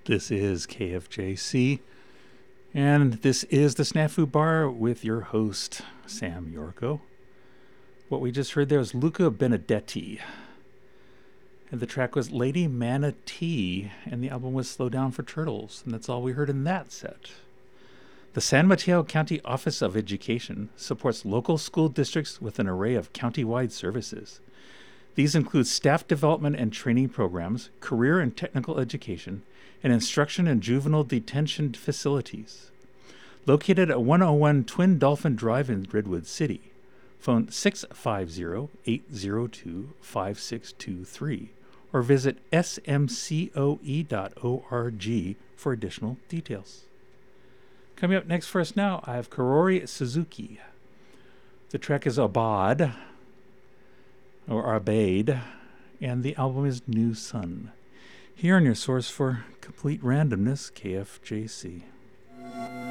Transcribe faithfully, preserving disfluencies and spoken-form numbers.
This is K F J C, and this is the Snafu Bar with your host, Sam Yorko. What we just heard there was Luca Benedetti, and the track was Lady Manatee, and the album was Slow Down for Turtles, and that's all we heard in that set. The San Mateo County Office of Education supports local school districts with an array of county-wide services. These include staff development and training programs, career and technical education, and instruction in juvenile detention facilities. Located at one oh one Twin Dolphin Drive in Redwood City, phone six five zero, eight zero two, five six two three or visit s m c o e dot org for additional details. Coming up next for us now, I have Karori Suzuki. The track is Abad, or Abade, and the album is New Sun. Here on your source for complete randomness, K F J C.